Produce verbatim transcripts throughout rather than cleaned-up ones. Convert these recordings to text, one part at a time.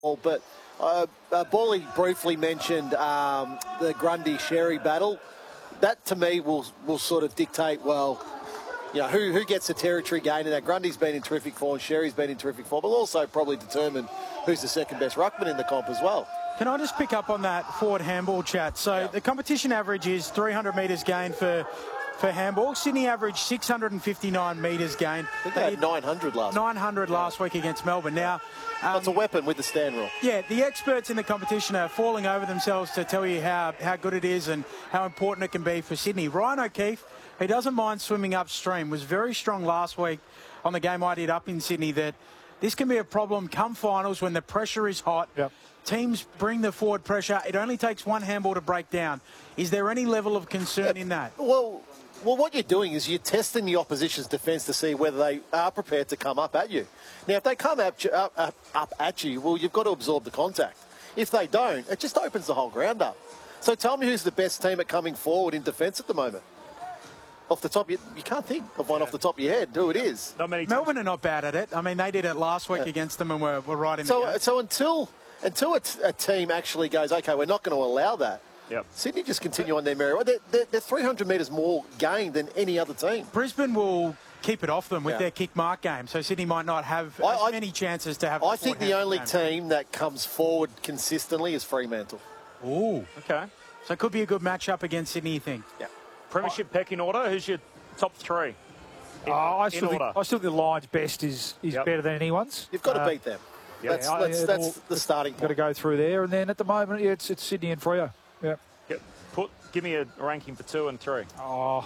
But uh, uh, Bally briefly mentioned um, the Grundy-Sherry battle. That, to me, will will sort of dictate, well, you know, who, who gets the territory gain. And that Grundy's been in terrific form, Sherry's been in terrific form, but also probably determine who's the second-best ruckman in the comp as well. Can I just pick up on that forward handball chat? So yeah. The competition average is three hundred metres gained for... For handball, Sydney averaged six hundred fifty-nine metres gained. I think they had nine hundred last nine hundred last week against Melbourne. Now, um, that's a weapon with the stand rule. Yeah, the experts in the competition are falling over themselves to tell you how, how good it is and how important it can be for Sydney. Ryan O'Keefe, he doesn't mind swimming upstream, was very strong last week on the game I did up in Sydney, that this can be a problem come finals when the pressure is hot. Yep. Teams bring the forward pressure. It only takes one handball to break down. Is there any level of concern yeah, in that? Well... Well, what you're doing is you're testing the opposition's defence to see whether they are prepared to come up at you. Now, if they come up, up, up, up at you, well, you've got to absorb the contact. If they don't, it just opens the whole ground up. So tell me who's the best team at coming forward in defence at the moment? Off the top, you, you can't think of one off the top of your head who it is. Not many. Melbourne are not bad at it. I mean, they did it last week yeah. against them and were, were right in so, the game. So until, until a, t a team actually goes, OK, we're not going to allow that, Yep. Sydney just continue on their merry. They're, they're, they're three hundred metres more gained than any other team. Brisbane will keep it off them with yeah. their kick mark game, so Sydney might not have I, as I, many chances to have. I think the only game. team that comes forward consistently is Fremantle. Ooh, okay. So it could be a good matchup against Sydney, you think? Yeah. Premiership oh. pecking order. Who's your top three? In, oh, I, still think, order. I still think the Lions' best is is yep. better than anyone's. You've got to uh, beat them. Yeah, that's yeah, that's, yeah, that's all, the starting point. Got to go through there, and then at the moment, yeah, it's it's Sydney and Freo. Yeah. Yep. Put, give me a ranking for two and three. Oh.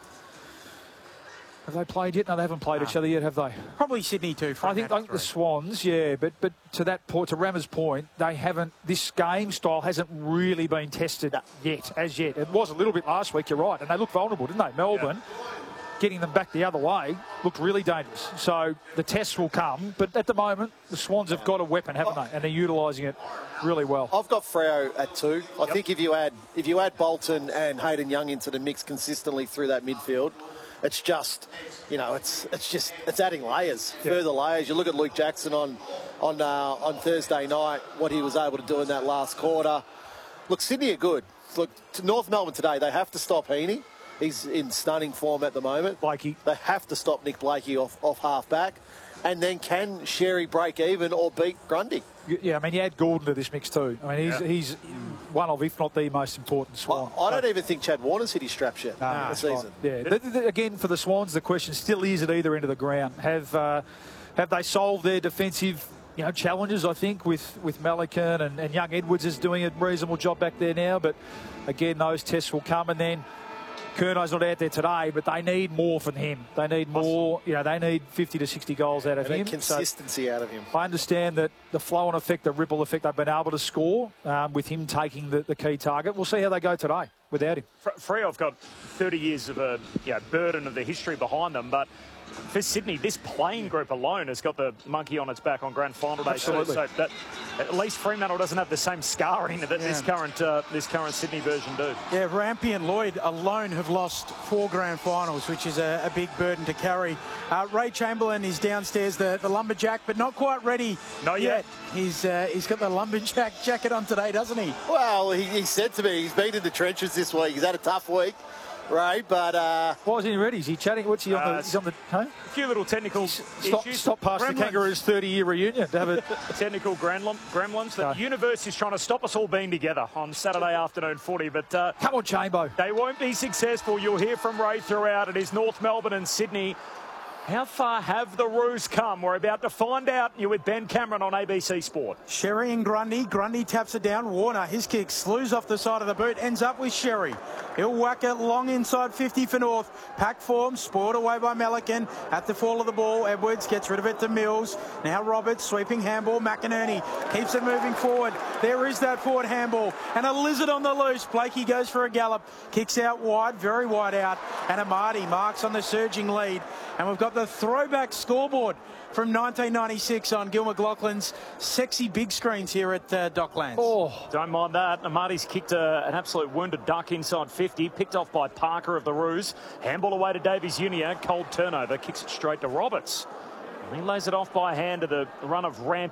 Have they played yet? No, they haven't played no. each other yet, have they? Probably Sydney too. I think, I think the Swans, yeah, but but to that point, to Rammer's point, they haven't. This game style hasn't really been tested no. yet, as yet. It was a little bit last week. You're right, and they looked vulnerable, didn't they? Melbourne, yeah. getting them back the other way, looked really dangerous. So the tests will come, but at the moment, the Swans have got a weapon, haven't they? And they're utilising it really well. I've got Freo at two. I yep. think if you add if you add Bolton and Hayden Young into the mix consistently through that midfield, it's just, you know, it's it's just it's adding layers, yep. further layers. You look at Luke Jackson on on uh, on Thursday night, what he was able to do in that last quarter. Look, Sydney are good. Look, to North Melbourne today, they have to stop Heaney. He's in stunning form at the moment. Blakey. They have to stop Nick Blakey off, off half-back. And then can Sherry break even or beat Grundy? Yeah, I mean, you add Gordon to this mix too. I mean, he's, yeah. he's one of, if not the most important Swan. I, I don't even think Chad Warner's hit his straps yet no, this season. Right. Yeah. The, the, again, for the Swans, the question still is at either end of the ground. Have uh, have they solved their defensive you know, challenges, I think, with, with Melican and, and Young Edwards is doing a reasonable job back there now. But, again, those tests will come. And then Curno's not out there today, but they need more from him. They need more, you know, they need fifty to sixty goals out of and him. Consistency so out of him. I understand that the flow-on effect, the ripple effect they've been able to score um, with him taking the, the key target. We'll see how they go today without him. Freo have got thirty years of a you know, burden of the history behind them, but for Sydney, this playing group alone has got the monkey on its back on grand final day. Absolutely. So that at least Fremantle doesn't have the same scarring that yeah. this current uh, this current Sydney version do. Yeah, Rampy and Lloyd alone have lost four grand finals, which is a, a big burden to carry. Uh, Ray Chamberlain is downstairs, the, the lumberjack, but not quite ready. Not yet. yet. He's uh, he's got the lumberjack jacket on today, doesn't he? Well, he, he said to me he's been in the trenches this week. He's had a tough week. Right, but uh, why is he ready? Is he chatting? What's he on uh, the? He's on the. Huh? A few little technical stop, issues. Stop past Gremlins. The Kangaroos' thirty-year reunion to have a technical gremlin, gremlins. The no. universe is trying to stop us all being together on Saturday afternoon footy, but uh, come on, Chambo. They won't be successful. You'll hear from Ray throughout. It is North Melbourne and Sydney. How far have the Roos come? We're about to find out. You're with Ben Cameron on A B C Sport. Sherry and Grundy. Grundy taps it down. Warner, his kick slews off the side of the boot. Ends up with Sherry. He'll whack it long inside fifty for North. Pack form, spoiled away by Melican. At the fall of the ball, Edwards gets rid of it to Mills. Now Roberts, sweeping handball. McInerney keeps it moving forward. There is that forward handball. And a lizard on the loose. Blakey goes for a gallop. Kicks out wide, very wide out. And Amadi marks on the surging lead. And we've got the throwback scoreboard from nineteen ninety-six on Gil McLaughlin's sexy big screens here at uh, Docklands. Oh, don't mind that. Amadi's kicked a, an absolute wounded duck inside fifty, picked off by Parker of the Roos. Handball away to Davies Junior Cold turnover, kicks it straight to Roberts. And he lays it off by hand to the run of Rampy.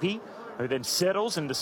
who then settles and